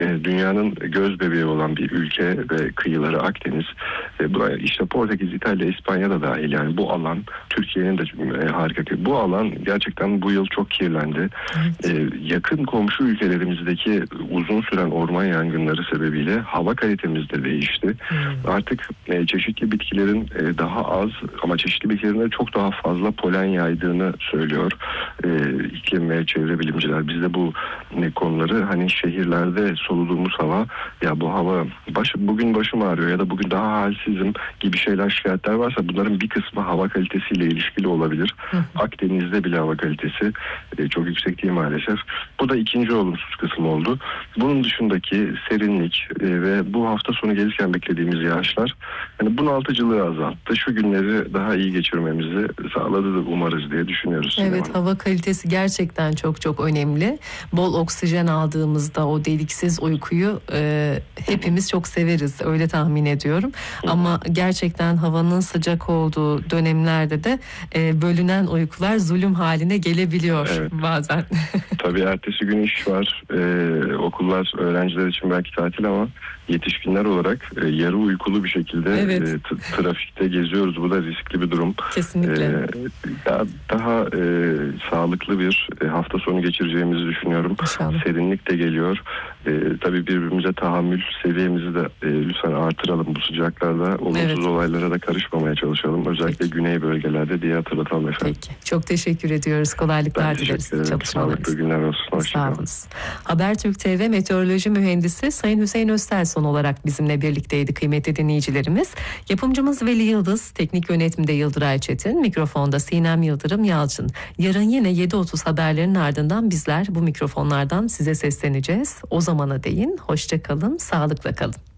dünyanın göz bebeği olan bir ülke ve kıyıları Akdeniz. Buraya işte Portekiz, İtalya, İspanya da dahil. Yani bu alan Türkiye'nin de harika. Bu alan gerçekten bu yıl çok kirlendi. Yakın komşu ülkelerimizdeki uzun süren orman yangınları sebebiyle hava kalitemiz de değişti. Artık çeşitli bitkilerin daha az ama çeşitli bitkilerin de çok daha fazla polen yaydığını söylüyor iklim ve çevre bilimciler. Biz de bu konuları hani şehirlerde soluduğumuz hava, ya bu hava bugün başım ağrıyor ya da bugün daha halsizim gibi şeyler, şikayetler varsa bunların bir kısmı hava kalitesiyle ilişkili olabilir. Akdeniz'de bile hava kalitesi çok yüksek değil maalesef. Bu da ikinci olumsuz kısım oldu. Bunun dışındaki serinlik ve bu hafta sonu gelirken beklediğimiz yağışlar yani bunaltıcılığı azalttı. Şu günleri daha iyi geçirmemizi sağladı da umarız diye düşünüyoruz. Evet, hava kalitesi gerçekten çok çok önemli. Bol oksijen aldığımızda o deliksiz uykuyu hepimiz çok severiz, öyle tahmin ediyorum. Ama gerçekten havanın sıcak olduğu dönemlerde de bölünen uykular zulüm haline gelebiliyor bazen. Tabii ertesi gün iş var. Okullar öğrenciler için belki tatil ama yetişkinler olarak yarı uykulu bir şekilde trafikte geziyoruz. Bu da riskli bir durum. Kesinlikle. Daha sağlıklı bir hafta sonu geçireceğimizi düşünüyorum. İnşallah. Serinlik de geliyor. Tabii birbirimize tahammül seviyemizi de lütfen artıralım bu sıcaklarda. Olumsuz olaylara da karışmamaya çalışalım. Özellikle güney bölgelerde diye hatırlatalım efendim. Peki. Çok teşekkür ediyoruz. Kolaylıklar dileriz çalışmalarınızda. Sağlıklı günler olsun. Sağ olun. Habertürk TV Meteoroloji Mühendisi Sayın Hüseyin Öztel son olarak bizimle birlikteydi kıymetli dinleyicilerimiz. Yapımcımız Veli Yıldız, teknik yönetimde Yıldıray Çetin, mikrofonda Sinem Yıldırım Yalçın. Yarın yine 7.30 haberlerin ardından bizler bu mikrofonlardan size sesleneceğiz. O zamana değin hoşça kalın, sağlıkla kalın.